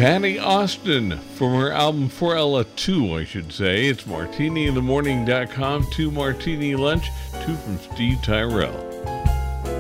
Patty Austin from her album For Ella 2, I should say. It's martiniinthemorning.com, 2 Martini Lunch, 2 from Steve Tyrell.